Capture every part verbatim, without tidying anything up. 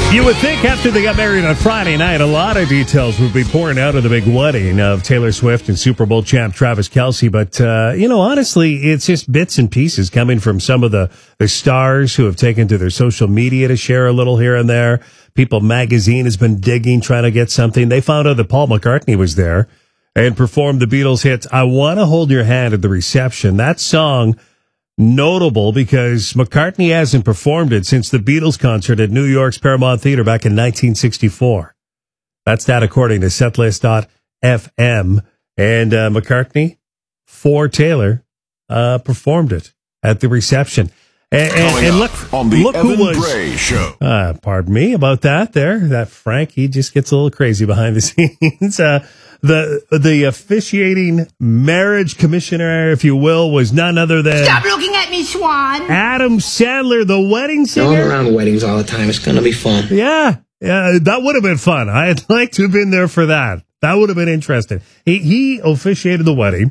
You would think after they got married on Friday night, a lot of details would be pouring out of the big wedding of Taylor Swift and Super Bowl champ Travis Kelce. But, uh, you know, honestly, it's just bits and pieces coming from some of the, the stars who have taken to their social media to share a little here and there. People Magazine has been digging, trying to get something. They found out that Paul McCartney was there and performed the Beatles hit I Want to Hold Your Hand at the reception. That song, notable because McCartney hasn't performed it since the Beatles concert at New York's Paramount Theater back in nineteen sixty-four. That's that according to setlist dot f m. And uh, McCartney, for Taylor, uh, performed it at the reception. And, and, and look, on the look Evan who was, Bray Show. Uh, pardon me about that there. That Frank, he just gets a little crazy behind the scenes. Uh, the the officiating marriage commissioner, if you will, was none other than... Stop looking at me, Swan! Adam Sandler, the wedding singer. Going around weddings all the time. It's going to be fun. Yeah, yeah, that would have been fun. I'd like to have been there for that. That would have been interesting. He, he officiated the wedding,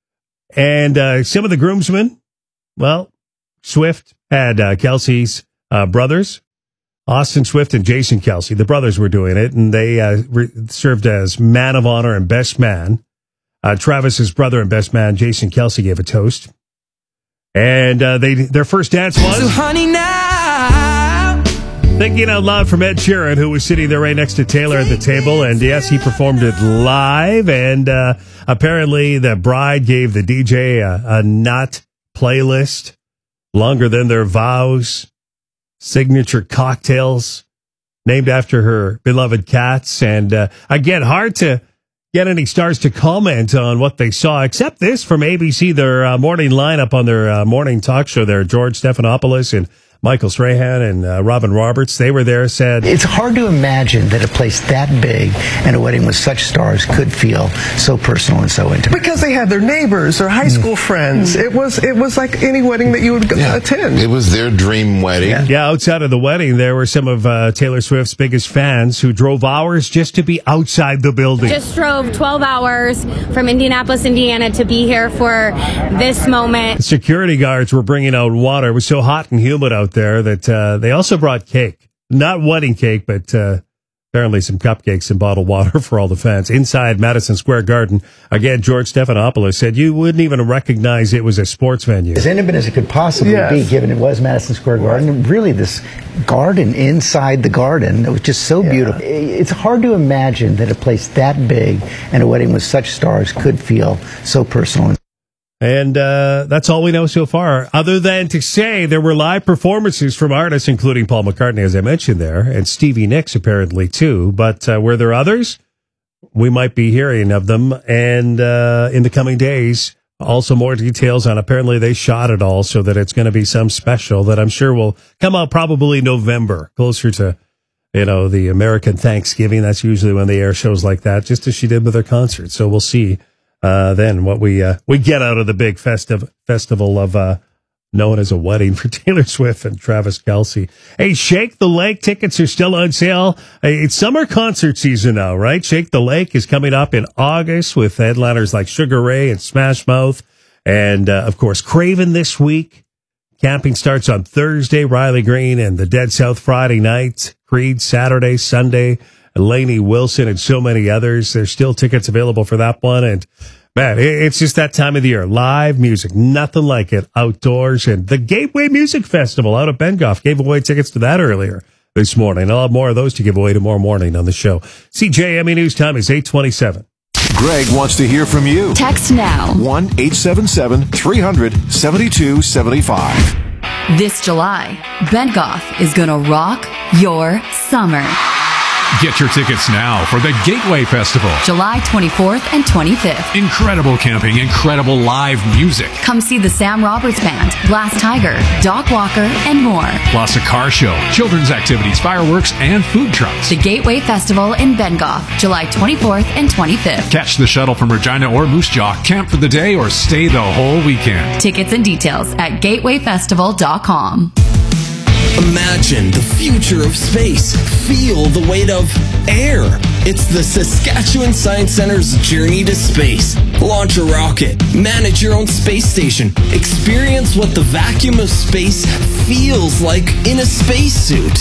and uh, some of the groomsmen, well... Swift had uh, Kelce's uh, brothers, Austin Swift and Jason Kelce. The brothers were doing it, and they uh, re- served as man of honor and best man. Uh, Travis's brother and best man, Jason Kelce, gave a toast. And uh, they their first dance was... So honey now... Thinking Out Loud from Ed Sheeran, who was sitting there right next to Taylor at the table. And yes, he performed it live. And uh, apparently the bride gave the D J a, a nut playlist. Longer Than Their Vows, signature cocktails named after her beloved cats. And uh, again, hard to get any stars to comment on what they saw, except this from A B C, their uh, morning lineup on their uh, morning talk show there. George Stephanopoulos and Michael Strahan and uh, Robin Roberts, they were there, said... It's hard to imagine that a place that big and a wedding with such stars could feel so personal and so intimate. Because they had their neighbors or high school friends. It was it was like any wedding that you would Yeah. attend. It was their dream wedding. Yeah. Yeah, outside of the wedding, there were some of uh, Taylor Swift's biggest fans who drove hours just to be outside the building. Just drove twelve hours from Indianapolis, Indiana to be here for this moment. Security guards were bringing out water. It was so hot and humid out there that uh, they also brought cake. Not wedding cake, but uh, apparently some cupcakes and bottled water for all the fans. Inside Madison Square Garden, again, George Stephanopoulos said you wouldn't even recognize it was a sports venue. As intimate as it could possibly Yes. be, given it was Madison Square Garden. And really, this garden inside the garden, it was just so Yeah. beautiful. It's hard to imagine that a place that big and a wedding with such stars could feel so personal. And uh, that's all we know so far, other than to say there were live performances from artists, including Paul McCartney, as I mentioned there, and Stevie Nicks apparently too. But uh, were there others? We might be hearing of them. And uh, in the coming days, also more details on apparently they shot it all so that it's going to be some special that I'm sure will come out probably November, closer to, you know, the American Thanksgiving. That's usually when they air shows like that, just as she did with her concert. So we'll see. Uh, then what we uh, we get out of the big festive festival of uh, known as a wedding for Taylor Swift and Travis Kelce. Hey, Shake the Lake tickets are still on sale. Hey, it's summer concert season now, right? Shake the Lake is coming up in August with headliners like Sugar Ray and Smash Mouth, and uh, of course Craven this week. Camping starts on Thursday. Riley Green and the Dead South Friday night. Creed Saturday, Sunday. Lainey Wilson and so many others. There's still tickets available for that one. And man, it's just that time of the year. Live music, nothing like it outdoors. And the Gateway Music Festival out of Bengoff gave away tickets to that earlier this morning. I'll have more of those to give away tomorrow morning on the show. C J M E News time is eight twenty-seven. Greg wants to hear from you. Text now. one eight seven seven, three hundred, seventy-two seventy-five. This July, Bengoff is going to rock your summer. Get your tickets now for the Gateway Festival. July twenty-fourth and twenty-fifth. Incredible camping, incredible live music. Come see the Sam Roberts Band, Glass Tiger, Doc Walker, and more. Plus a car show, children's activities, fireworks, and food trucks. The Gateway Festival in Bengoff, July twenty-fourth and twenty-fifth. Catch the shuttle from Regina or Moose Jaw, camp for the day, or stay the whole weekend. Tickets and details at gateway festival dot com. Imagine the future of space. Feel the weight of air. It's the Saskatchewan Science Center's journey to space. Launch a rocket. Manage your own space station. Experience what the vacuum of space feels like in a spacesuit.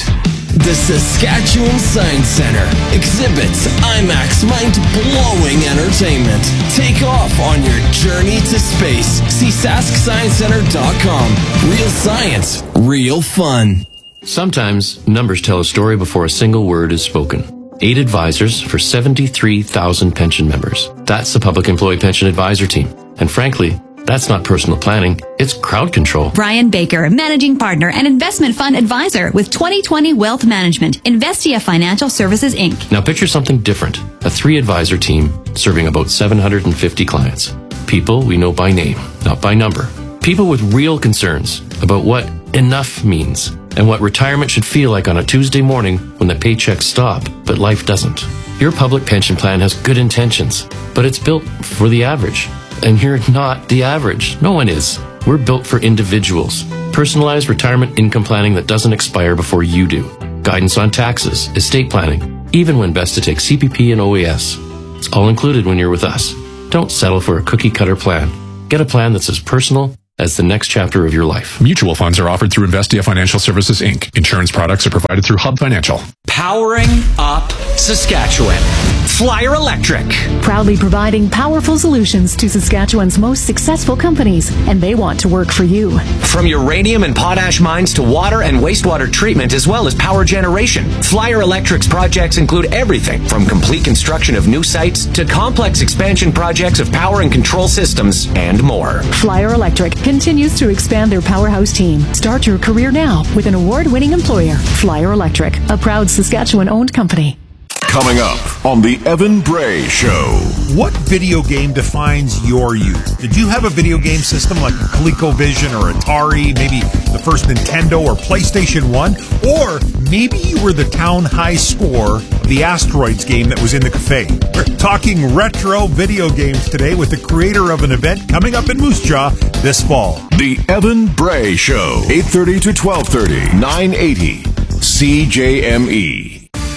The Saskatchewan Science Centre. Exhibits, IMAX, mind-blowing entertainment. Take off on your journey to space. See sask science center dot com. Real science, real fun. Sometimes numbers tell a story before a single word is spoken. Eight advisors for seventy-three thousand pension members. That's the Public Employee Pension Advisor Team. And frankly, that's not personal planning, it's crowd control. Brian Baker, Managing Partner and Investment Fund Advisor with twenty twenty Wealth Management, Investia Financial Services, Incorporated. Now picture something different. A three-advisor team serving about seven hundred fifty clients. People we know by name, not by number. People with real concerns about what enough means and what retirement should feel like on a Tuesday morning when the paychecks stop, but life doesn't. Your public pension plan has good intentions, but it's built for the average. And you're not the average. No one is. We're built for individuals. Personalized retirement income planning that doesn't expire before you do. Guidance on taxes, estate planning, even when best to take C P P and O A S. It's all included when you're with us. Don't settle for a cookie-cutter plan. Get a plan that's as personal as the next chapter of your life. Mutual funds are offered through Investia Financial Services, Incorporated. Insurance products are provided through Hub Financial. Powering up Saskatchewan. Flyer Electric. Proudly providing powerful solutions to Saskatchewan's most successful companies, and they want to work for you. From uranium and potash mines to water and wastewater treatment, as well as power generation, Flyer Electric's projects include everything from complete construction of new sites to complex expansion projects of power and control systems and more. Flyer Electric continues to expand their powerhouse team. Start your career now with an award-winning employer, Flyer Electric, a proud Saskatchewan-owned company. Coming up on the Evan Bray Show. What video game defines your youth? Did you have a video game system like a ColecoVision or Atari, maybe the first Nintendo or PlayStation one? Or maybe you were the town high score of the Asteroids game that was in the cafe. We're talking retro video games today with the creator of an event coming up in Moose Jaw this fall. The Evan Bray Show, eight thirty to twelve thirty, nine eighty C J M E.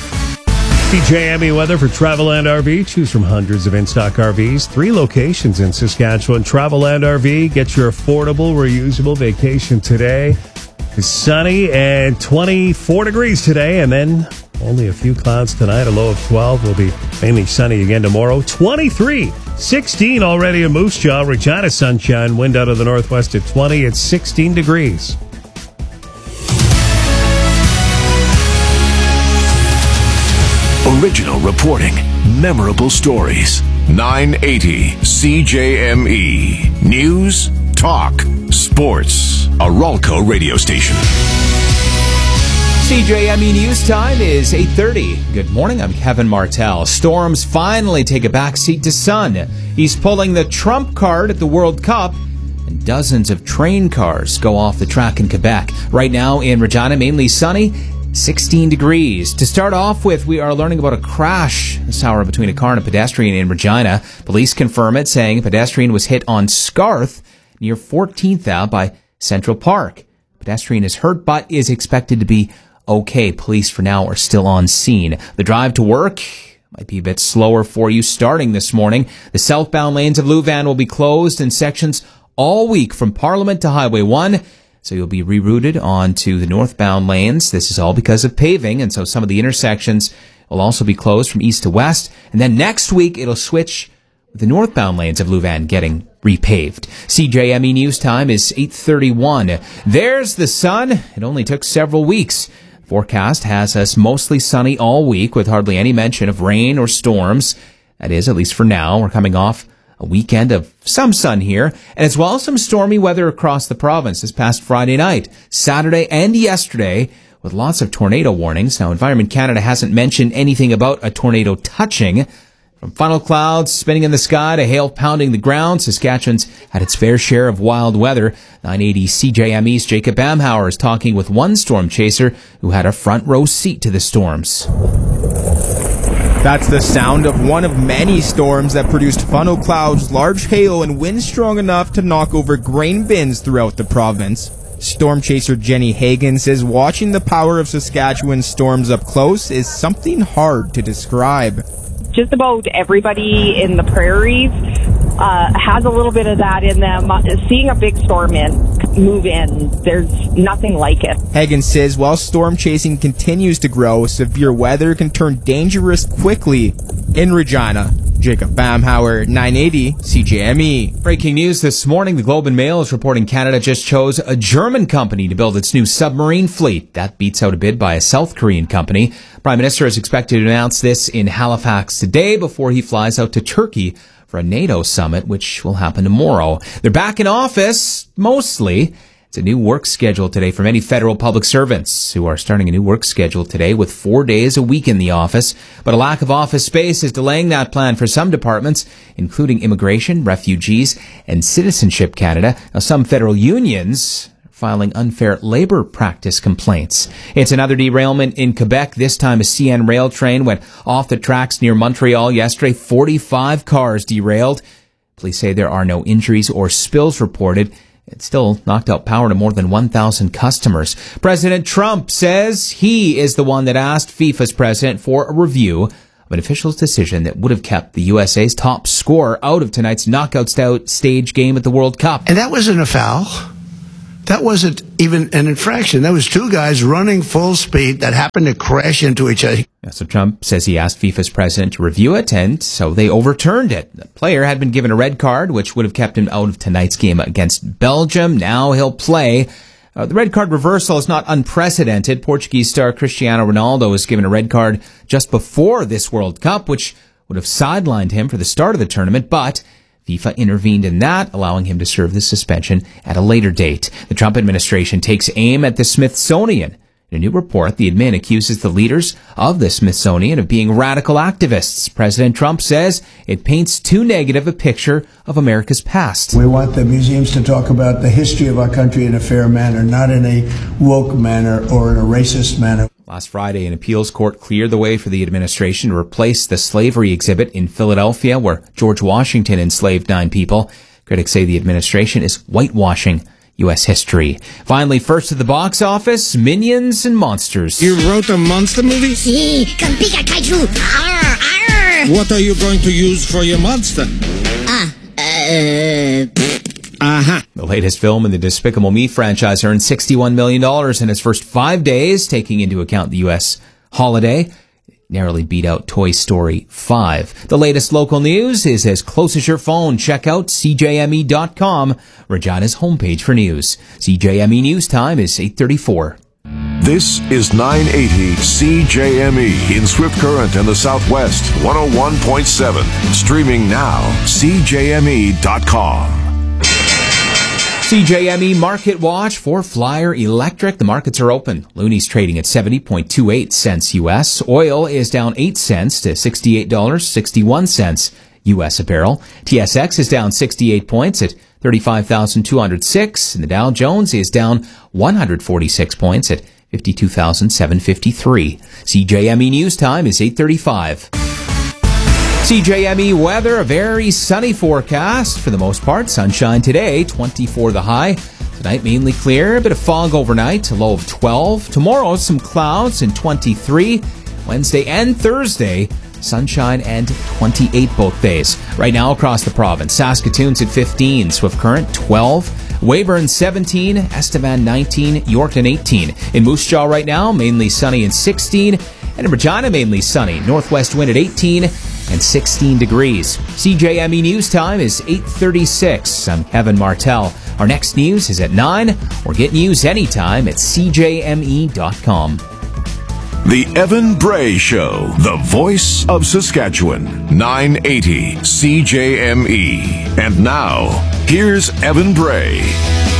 C J M E weather for Travelland R V. Choose from hundreds of in-stock R Vs. Three locations in Saskatchewan. Travelland R V. Get your affordable, reusable vacation today. It's sunny and twenty-four degrees today, and then only a few clouds tonight. A low of twelve. Will be mainly sunny again tomorrow. twenty-three. sixteen already in Moose Jaw. Regina sunshine. Wind out of the northwest at twenty. It's sixteen degrees. Original reporting, memorable stories. nine eighty C J M E. News, talk, sports. A Ralco radio station. C J M E News Time is eight thirty. Good morning, I'm Kevin Martell. Storms finally take a backseat to sun. He's pulling the Trump card at the World Cup, and dozens of train cars go off the track in Quebec. Right now in Regina, mainly sunny, sixteen degrees. To start off with, we are learning about a crash this hour between a car and a pedestrian in Regina. Police confirm it, saying a pedestrian was hit on Scarth near fourteenth Avenue by Central Park. Pedestrian is hurt but is expected to be okay. Police for now are still on scene. The drive to work might be a bit slower for you starting this morning. The southbound lanes of Louvain will be closed in sections all week from Parliament to Highway one. So you'll be rerouted onto the northbound lanes. This is all because of paving, and so some of the intersections will also be closed from east to west. And then next week, it'll switch with the northbound lanes of Louvain getting repaved. C J M E News Time is eight thirty-one. There's the sun. It only took several weeks. Forecast has us mostly sunny all week with hardly any mention of rain or storms. That is, at least for now. We're coming off a weekend of some sun here, and as well as some stormy weather across the province this past Friday night, Saturday, and yesterday, with lots of tornado warnings. Now, Environment Canada hasn't mentioned anything about a tornado touching. From funnel clouds spinning in the sky to hail pounding the ground, Saskatchewan's had its fair share of wild weather. nine eighty C J M E's Jacob Bamhauer is talking with one storm chaser who had a front row seat to the storms. That's the sound of one of many storms that produced funnel clouds, large hail, and winds strong enough to knock over grain bins throughout the province. Storm chaser Jenny Hagan says watching the power of Saskatchewan's storms up close is something hard to describe. Just about everybody in the prairies uh, has a little bit of that in them. Uh, seeing a big storm in, move in, there's nothing like it. Hagen says while storm chasing continues to grow, severe weather can turn dangerous quickly in Regina. Jacob Bamhauer, nine eighty C J M E. Breaking news this morning, the Globe and Mail is reporting Canada just chose a German company to build its new submarine fleet. That beats out a bid by a South Korean company. Prime Minister is expected to announce this in Halifax today before he flies out to Turkey for a NATO summit, which will happen tomorrow. They're back in office, mostly. It's a new work schedule today for many federal public servants who are starting a new work schedule today with four days a week in the office. But a lack of office space is delaying that plan for some departments, including Immigration, Refugees, and Citizenship Canada. Now, some federal unions are filing unfair labor practice complaints. It's another derailment in Quebec. This time a C N rail train went off the tracks near Montreal yesterday. forty-five cars derailed. Police say there are no injuries or spills reported. It still knocked out power to more than one thousand customers. President Trump says he is the one that asked FIFA's president for a review of an official's decision that would have kept the U S A's top scorer out of tonight's knockout stage game at the World Cup. And that wasn't a foul. That wasn't even an infraction. That was two guys running full speed that happened to crash into each other. Yeah, so Trump says he asked FIFA's president to review it, and so they overturned it. The player had been given a red card, which would have kept him out of tonight's game against Belgium. Now he'll play. Uh, the red card reversal is not unprecedented. Portuguese star Cristiano Ronaldo was given a red card just before this World Cup, which would have sidelined him for the start of the tournament, but FIFA intervened in that, allowing him to serve the suspension at a later date. The Trump administration takes aim at the Smithsonian. In a new report, the admin accuses the leaders of the Smithsonian of being radical activists. President Trump says it paints too negative a picture of America's past. We want the museums to talk about the history of our country in a fair manner, not in a woke manner or in a racist manner. Last Friday, an appeals court cleared the way for the administration to replace the slavery exhibit in Philadelphia, where George Washington enslaved nine people. Critics say the administration is whitewashing U S history. Finally, first to the box office, Minions and Monsters. You wrote a monster movie? Si, con pica kaiju. Arr, arr. What are you going to use for your monster? Ah, uh... Uh-huh. The latest film in the Despicable Me franchise earned sixty-one million dollars in its first five days, taking into account the U S holiday. Narrowly beat out Toy Story five. The latest local news is as close as your phone. Check out C J M E dot com, Regina's homepage for news. C J M E News Time is eight thirty-four. This is nine eighty C J M E in Swift Current and the Southwest, one oh one point seven. Streaming now, C J M E dot com. C J M E Market Watch for Flyer Electric. The markets are open. Looney's trading at seventy point two eight cents U S. Oil is down eight cents to sixty-eight dollars and sixty-one cents U S a barrel. T S X is down sixty-eight points at thirty-five thousand two hundred six. And the Dow Jones is down one hundred forty-six points at fifty-two thousand seven hundred fifty-three. C J M E News Time is eight thirty-five. C J M E weather, a very sunny forecast for the most part. Sunshine today, twenty-four the high. Tonight mainly clear, a bit of fog overnight, a low of twelve. Tomorrow some clouds and twenty-three. Wednesday and Thursday, sunshine and twenty-eight both days. Right now across the province, Saskatoon's at fifteen, Swift Current twelve, Weyburn seventeen, Estevan nineteen, Yorkton eighteen. In Moose Jaw right now, mainly sunny and sixteen. And in Regina, mainly sunny. Northwest wind at eighteen and sixteen degrees. C J M E News Time is eight thirty-six. I'm Kevin Martell. Our next news is at nine, or get news anytime at C J M E dot com. The Evan Bray Show, the voice of Saskatchewan, nine eighty C J M E. And now, here's Evan Bray.